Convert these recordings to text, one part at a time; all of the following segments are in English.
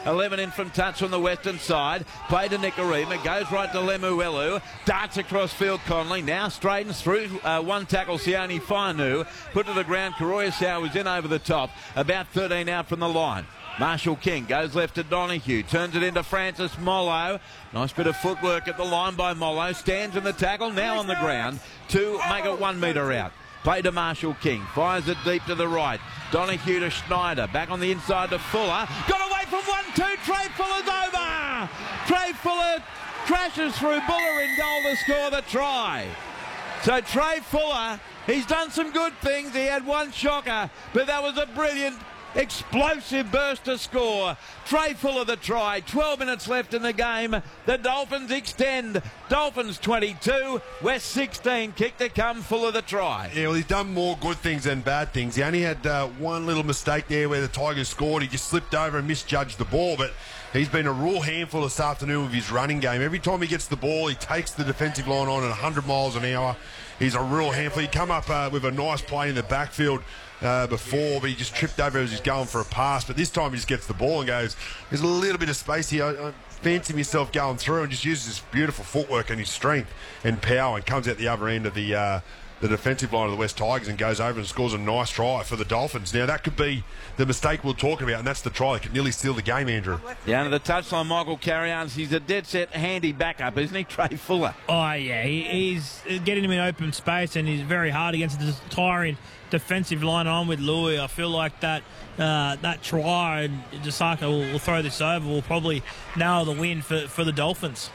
11 in from touch on the western side. Play to Nicarima, goes right to Lemuelu, darts across field Conley, now straightens through one tackle Sione Fainu, put to the ground. Koroisau was in over the top, about 13 out from the line. Marshall King goes left to Donahue, turns it into Francis Mollo. Nice bit of footwork at the line by Mollo, stands in the tackle, now on the ground to make it 1 metre out. Play to Marshall King, fires it deep to the right. Donahue to Schneider, back on the inside to Fuller. Got away from 1-2, Trey Fuller's over! Trey Fuller crashes through Buller in goal to score the try. So Trey Fuller, he's done some good things. He had one shocker, but that was a brilliant, explosive burst to score. Trey Fuller the try. 12 minutes left in the game. The Dolphins extend. Dolphins 22, West 16. Kick to come, Fuller the try. Yeah, well, he's done more good things than bad things. He only had one little mistake there where the Tigers scored. He just slipped over and misjudged the ball, but he's been a real handful this afternoon with his running game. Every time he gets the ball, he takes the defensive line on at 100 miles an hour. He's a real handful. He come up with a nice play in the backfield before, but he just tripped over as he's going for a pass. But this time he just gets the ball and goes, there's a little bit of space here. I fancy myself going through, and just uses his beautiful footwork and his strength and power and comes out the other end of the defensive line of the West Tigers and goes over and scores a nice try for the Dolphins. Now, that could be the mistake we're talking about, and that's the try that could nearly steal the game, Andrew. Yeah, under the touchline, Michael Carry-Ons. He's a dead-set, handy backup, isn't he, Trey Fuller? Oh, yeah. He's getting him in open space, and he's very hard against the tiring defensive line. On with Louis. I feel like that try, and Jasaka will throw this over, will probably nail the win for the Dolphins.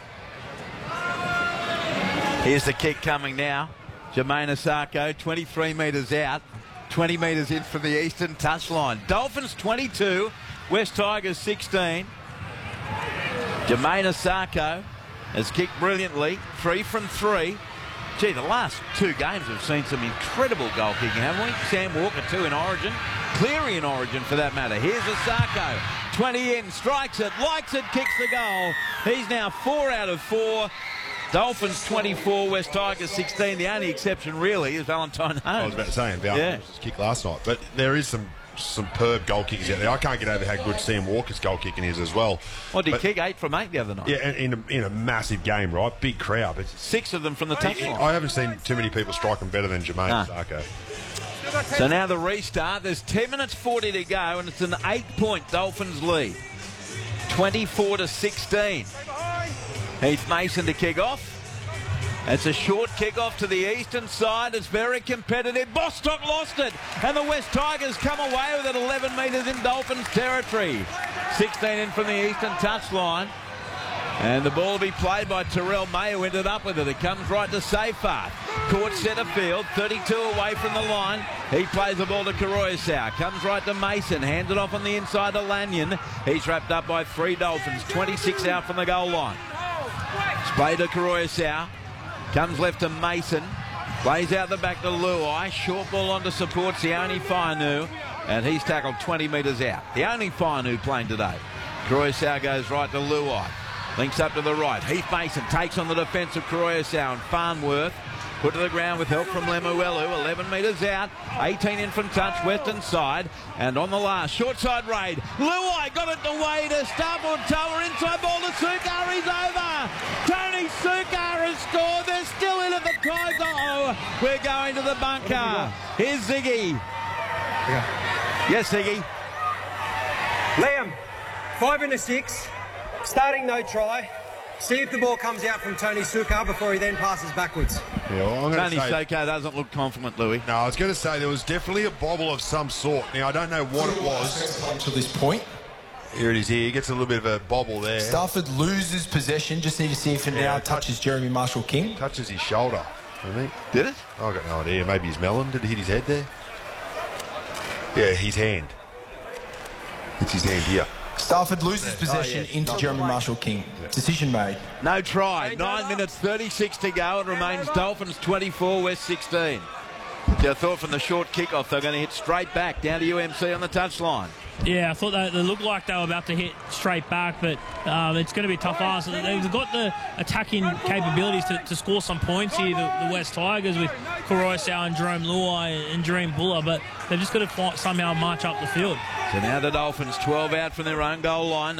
Here's the kick coming now. Jermaine Asako, 23 metres out, 20 metres in from the eastern touchline. Dolphins 22, West Tigers 16. Jermaine Asako has kicked brilliantly, 3 from 3. Gee, the last two games have seen some incredible goal kicking, haven't we? Sam Walker, 2 in Origin. Cleary in Origin, for that matter. Here's Asako, 20 in, strikes it, likes it, kicks the goal. He's now 4 out of 4. Dolphins 24, West Tigers 16. The only exception really is Valentine Holmes. I was about to say, Valentine's kick last night. But there is some superb goal kickers out there. I can't get over how good Sam Walker's goal kicking is as well. Well, did he kick 8 from 8 the other night? Yeah, in a massive game, right? Big crowd. But 6 of them from the touchline. I haven't seen too many people strike them better than Jermaine Asako. So now the restart. There's 10 minutes 40 to go, and it's an 8-point Dolphins lead. 24-16. Heath Mason to kick off. It's a short kick-off to the eastern side. It's very competitive. Bostock lost it, and the West Tigers come away with it 11 metres in Dolphins territory. 16 in from the eastern touchline. And the ball will be played by Terrell May, who ended up with it. It comes right to Seyfarth. Court centre field, 32 away from the line. He plays the ball to Koroisau. Comes right to Mason. Hands it off on the inside to Lanyon. He's wrapped up by 3 Dolphins. 26 out from the goal line. Play to Koroisau. Comes left to Mason. Plays out the back to Luai. Short ball on to support Sione Fainu. And he's tackled 20 metres out. The only Fainu playing today. Koroisau goes right to Luai. Links up to the right. Heath Mason takes on the defence of Koroisau and Farnworth. Put to the ground with help from Lemuelu. 11 metres out. 18 in from touch, western side. And on the last, short side raid. Luai got it away to Starboard Tower. Inside ball to Sukar. He's over. Tony Sukar has scored. They're still in at the try. Oh, we're going to the bunker. Here's Ziggy. Yes, Ziggy. Liam, 5 and a 6. Starting no try. See if the ball comes out from Tony Sukar before he then passes backwards. Yeah, well, Tony Sukar doesn't look confident, Louis. No, I was going to say there was definitely a bobble of some sort. Now, I don't know what it was. To this point. Here it is here. He gets a little bit of a bobble there. Stafford loses possession. Just need to see if it now touches Jeremy Marshall King. Touches his shoulder, I think. Did it? I've got no idea. Maybe his melon. Did it hit his head there? Yeah, his hand. It's his hand here. Stafford loses possession into Jeremy Marshall King. Decision made. No try. 9 minutes 36 to go. It remains Dolphins 24, West 16. I thought from the short kickoff they're going to hit straight back down to UMC on the touchline. Yeah, I thought they looked like they were about to hit straight back, but it's going to be a tough ask. They've got the attacking capabilities to score some points here, the West Tigers, with Koroisau and Jerome Luai and Jerome Buller, but they've just got to somehow march up the field. So now the Dolphins 12 out from their own goal line.